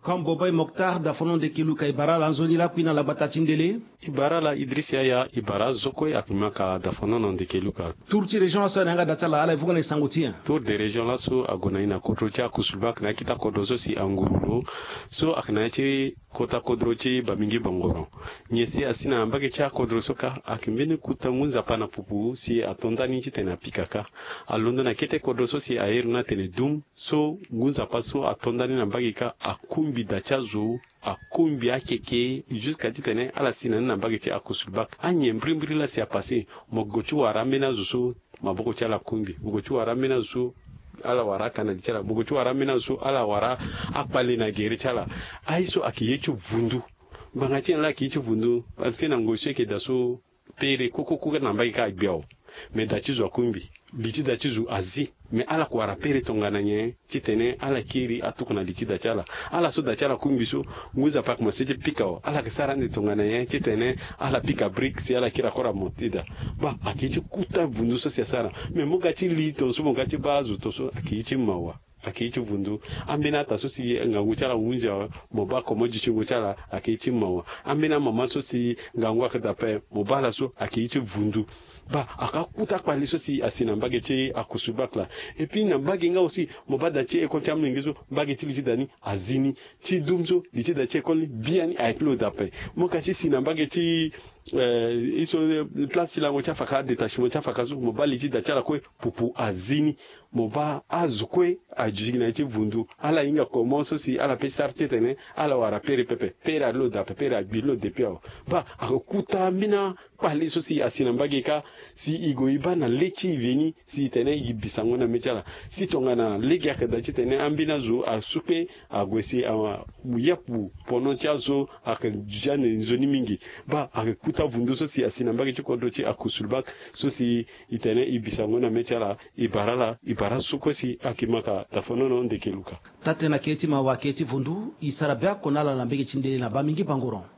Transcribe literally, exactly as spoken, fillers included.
Kambo Bay Mokhtar da fonon de kiluka ibara la nzoni la kuina la batatindele. Ibara la Idrissa ya ibara zoko akimaka da fonon de kiluka. Tour ti région la so nanga datala ala vugana sangotia. Tour de région la so agona ina kotrocha kusulbak na kita kodoso si angurulo so akinachi kota kodrochi bamingi bangoro. Nyesi asina ambage cha kodroso ka akimbeni kutangunza pana pupu si atondani chitena pikaka. Alondo na kete kodroso si airuna tene dum so ngunza paso atondani na mbage ka akumbi dachazo akumbi akeke jusqu'à titene ala sina na mbage cha akusulbak anye mbrimbri la si apase mogochu waramena zuso maboko cha la kumbi mogochu waramena zuso ala wara kana dichala mogochu waramena zuso ala wara akpali na geri chala aiso akiyechu vundu bangachi la kiyechu vundu parce que na ngoshe ke daso pere koko kuka na mbage ka biao me dachizo akumbi lichi dachizo azi me ala kwa rapere tongana nye titene ala kiri atukuna lichi dachala ala so dachala kumbiso nguza pak maseje pikao ala kisara ndi tongana nye titene ala pika bricks ala kira kora motida ba akichi kuta vundu so siasara me mugachi lito so mugachi bazu to so akichi mawa akichi vundu ambina taso si ngangu chala unja moba komoji chingu chala akichi mawa ambina mama so si ngangu akadape mobala so akichi vundu ba akakuta kwa liso si asina mbage che akusubakla et puis na mbage nga aussi mobada che ekol chamne ngezo mbage tiliti dani azini chi dumzo liti da che ekol biani a eklo dape moka chi sina mbage chi euh iso place la mocha faka detachement cha faka zo mobali liti da chala kwe pupu azini moba azukwe ajigina chi vundu ala inga komonso si ala pesarte tene ala wara pere pepe pere lo dape pere bilo de piao ba akakuta mina kwa liso si asina mbage ka si igoiba na lechi veni si tene ibisango na mechala si tongana legi akada tene ambina zo a supe a gwesi a muyapu pono chazo akajane nzoni mingi ba akuta vundu so si asina mbage chikodo chi akusulbak so si itene ibisango na mechala ibarala ibara suko si akimaka tafonono ndekeluka tate na keti ma wa keti vundu isarabia konala na mbege chindele na bamingi bangoron